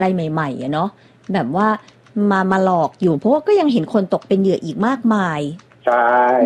อะไรใหม่ๆอะเนาะแบบว่ามาหลอกอยู่เพราะว่าก็ยังเห็นคนตกเป็นเหยื่ออีกมากมายใช่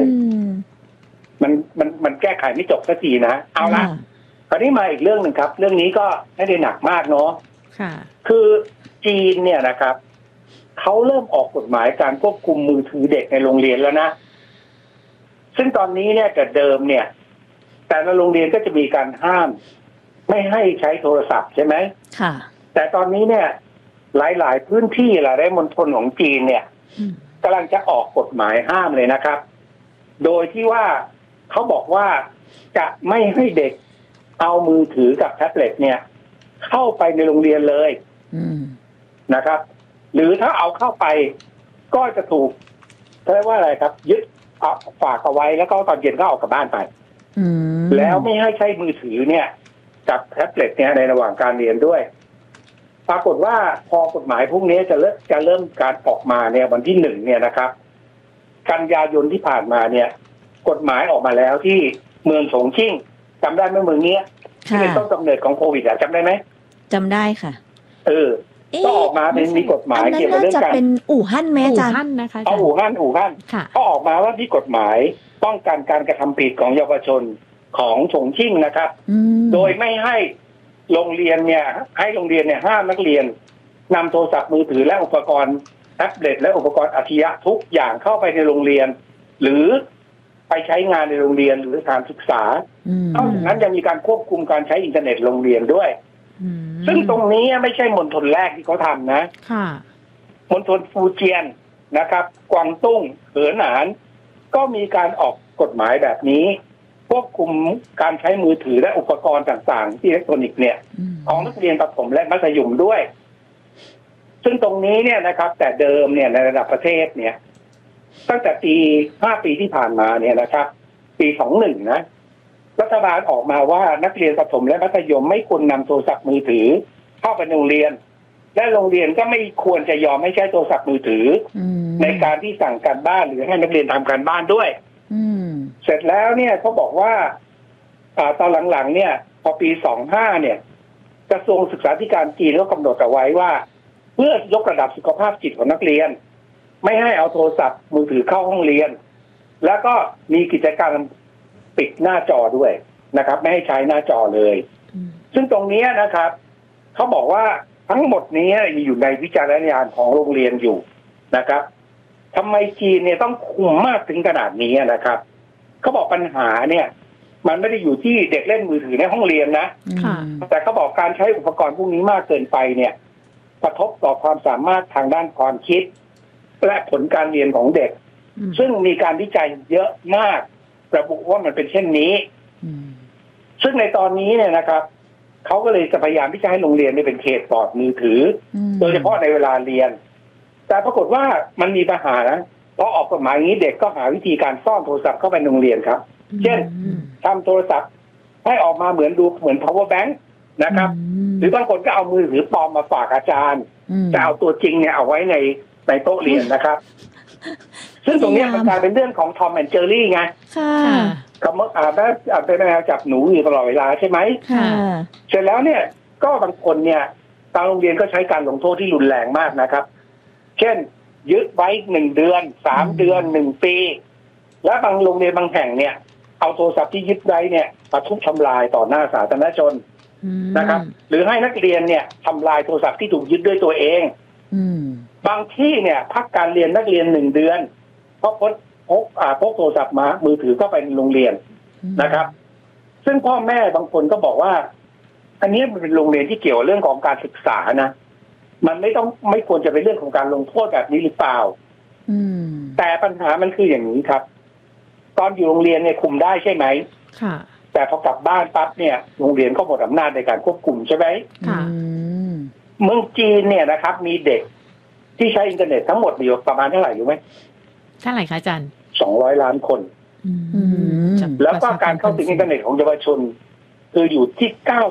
มันแก้ไขไม่จบสักทีนะเอาละคราวนี้มาอีกเรื่องหนึ่งครับเรื่องนี้ก็ไม่ได้หนักมากเนาะคือจีนเนี่ยนะครับเขาเริ่มออกกฎหมายการควบคุมมือถือเด็กในโรงเรียนแล้วนะซึ่งตอนนี้เนี่ยแต่เดิมเนี่ยแต่ละโรงเรียนก็จะมีการห้ามไม่ให้ใช้โทรศัพท์ใช่ไหมค่ะแต่ตอนนี้เนี่ยหลายๆพื้นที่หลายๆมณฑลของจีนเนี่ยกำลังจะออกกฎหมายห้ามเลยนะครับโดยที่ว่าเขาบอกว่าจะไม่ให้เด็กเอามือถือกับแท็บเล็ตเนี่ยเข้าไปในโรงเรียนเลยนะครับหรือถ้าเอาเข้าไปก็จะถูกเรียกว่าอะไรครับยึดฝากเอาไว้แล้วก็ตอนเย็นก็เอากลับบ้านไปแล้วไม่ให้ใช้มือถือเนี่ยกับแท็บเล็ตเนี่ยในระหว่างการเรียนด้วยปรากฏว่าพอกฎหมายพวกนี้จะเริ่มการออกมาเนี่ยวันที่1เนี่ยนะครับกันยายนที่ผ่านมาเนี่ยกฎหมายออกมาแล้วที่เมืองฉงชิ่งจำได้ไหมเมืองนี้ที่เป็นต้นกำเนิดของโควิดจำได้ไหมจำได้ค่ะก็ออกมาเป็นมีกฎหมายเกี่ยวกับเรื่องการเป็นอู่ฮั่นไหมอาจารย์อู่ฮั่นนะคะอู่ฮั่นก็ออกมาว่าที่กฎหมายป้องกันการกระทำผิดของเยาวชนของฉงชิ่งนะครับโดยไม่ให้โรงเรียนเนี่ยให้โรงเรียนเนี่ยห้ามนักเรียนนำโทรศัพท์มือถือและอุปกรณ์แท็บเล็ตและอุปกรณ์อัจฉริยะทุกอย่างเข้าไปในโรงเรียนหรือไปใช้งานในโรงเรียนหรือสถานศึกษานอกจากนั้นยังมีการควบคุมการใช้อินเทอร์เน็ตโรงเรียนด้วยซึ่งตรงนี้ไม่ใช่มณฑลแรกที่เขาทำนะมณฑลฟูเจียนนะครับกวางตุ้งเหอหนานก็มีการออกกฎหมายแบบนี้ควบคุมการใช้มือถือและอุปกรณ์ต่างๆที่อิเล็กทรอนิกส์เนี่ยของนักเรียนประถมและมัธยมด้วยซึ่งตรงนี้เนี่ยนะครับแต่เดิมเนี่ยในระดับประเทศเนี่ยตั้งแต่5 ปีที่ผ่านมาเนี่ยนะครับปี21นะรัฐบาลออกมาว่านักเรียนประถมและมัธยมไม่ควรนำโทรศัพท์มือถือเข้าไปโรงเรียนและโรงเรียนก็ไม่ควรจะยอมให้ใช้โทรศัพท์มือถือในการที่สั่งการบ้านหรือให้นักเรียนทำการบ้านด้วยเสร็จแล้วเนี่ยเขาบอกว่าตอนหลังๆเนี่ยพอปี25เนี่ยกระทรวงศึกษาธิการจีนก็กำหนดเอาไว้ว่าเพื่อยกระดับสุขภาพจิตของนักเรียนไม่ให้เอาโทรศัพท์มือถือเข้าห้องเรียนแล้วก็มีกิจกรรมปิดหน้าจอด้วยนะครับไม่ให้ใช้หน้าจอเลยซึ่งตรงนี้นะครับเขาบอกว่าทั้งหมดนี้อยู่ในวิจารณญาณของโรงเรียนอยู่นะครับทำไมจีนเนี่ยต้องคุมมากถึงขนาดนี้นะครับเขาบอกปัญหาเนี่ยมันไม่ได้อยู่ที่เด็กเล่นมือถือในห้องเรียนนะแต่เขาบอกการใช้อุปกรณ์พวกนี้มากเกินไปเนี่ยกระทบต่อความสามารถทางด้านความคิดและผลการเรียนของเด็กซึ่งมีการวิจัยเยอะมากระบุว่ามันเป็นเช่นนี้ซึ่งในตอนนี้เนี่ยนะครับเขาก็เลยจะพยายามที่จะให้โรงเรียนเป็นเขตปลอดมือถือโดยเฉพาะในเวลาเรียนแต่ปรากฏว่ามันมีปัญหานะเพราะออกกฎหมายอย่างนี้เด็กก็หาวิธีการซ่อนโทรศัพท์เข้าไปในโรงเรียนครับเช่นทำโทรศัพท์ให้ออกมาเหมือน power bank นะครับหรือบางคนก็เอามือถือปลอมมาฝากอาจารย์จะเอาตัวจริงเนี่ยเอาไว้ในโต๊ะเรียนนะครับซึ่งตรงนี้มันกลายเป็นเรื่องของทอมแอนด์เจอรี่ไงเขาเป็นแมวจับหนูอยู่ตลอดเวลาใช่ไหมเสร็จแล้วเนี่ยก็บางคนเนี่ยทางโรงเรียนก็ใช้การลงโทษที่รุนแรงมากนะครับเช่นยึดไว้1 เดือน3 เดือน1 ปีและบางโรงเรียนบางแห่งเนี่ยเอาโทรศัพท์ที่ยึดไว้เนี่ยมาทุบทำลายต่อหน้าสาธารณชนนะครับหรือให้นักเรียนเนี่ยทำลายโทรศัพท์ที่ถูกยึดด้วยตัวเองบางที่เนี่ยพักการเรียนนักเรียน1 เดือนเพราะพกโทรศัพท์มามือถือเข้าไปในโรงเรียนนะครับซึ่งพ่อแม่บางคนก็บอกว่าอันนี้มันเป็นโรงเรียนที่เกี่ยวเรื่องของการศึกษานะมันไม่ควรจะเป็นเรื่องของการลงโทษแบบนี้หรือเปล่าแต่ปัญหามันคืออย่างนี้ครับตอนอยู่โรงเรียนเนี่ยคุมได้ใช่ไหมแต่พอกลับบ้านปั๊บเนี่ยโรงเรียนก็หมดอำนาจในการควบคุมใช่ไหมเมืองจีนเนี่ยนะครับมีเด็กที่ใช้อินเทอร์เน็ตทั้งหมดมีประมาณเท่าไหร่รู้ไหมเท่าไหร่คะอาจารย์ 200 ล้านคนแล้วก็การเข้าถึงอินเทอร์เน็ตของเยาวชนคืออยู่ที่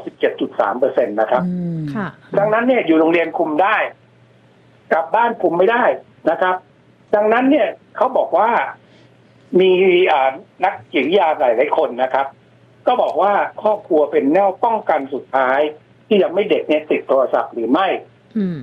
97.3% นะครับดังนั้นเนี่ยอยู่โรงเรียนคุมได้กลับบ้านคุมไม่ได้นะครับดังนั้นเนี่ยเขาบอกว่ามีนักจิตวิทยาหลายคนนะครับก็บอกว่าครอบครัวเป็นแนวป้องกันสุดท้ายที่จะไม่เด็กเนี่ยติดโทรศัพท์หรือไม่อืม